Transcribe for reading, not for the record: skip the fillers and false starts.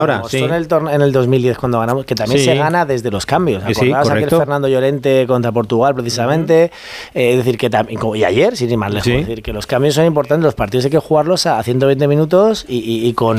Ahora, sí. En el 2010 cuando ganamos, que también se gana desde los cambios. ¿Acordabas aquel Fernando Llorente contra Portugal precisamente? Es decir, que también, y ayer, sin ir más lejos, es decir, que los cambios son importantes, los partidos hay que jugarlos a 120 minutos y con